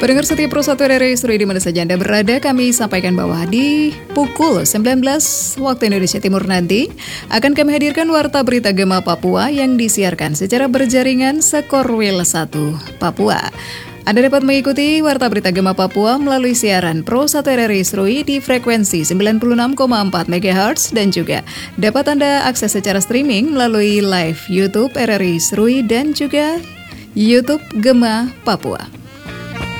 Pendengar setia Pro 1 RRI Seru di mana saja Anda berada, kami sampaikan bahwa di pukul 19 waktu Indonesia Timur nanti akan kami hadirkan Warta Berita Gema Papua yang disiarkan secara berjaringan Sekorwil 1 Papua. Anda dapat mengikuti Warta Berita Gema Papua melalui siaran Pro 1 RRI Seru di frekuensi 96,4 MHz dan juga dapat Anda akses secara streaming melalui live YouTube RRI Seru dan juga YouTube Gema Papua.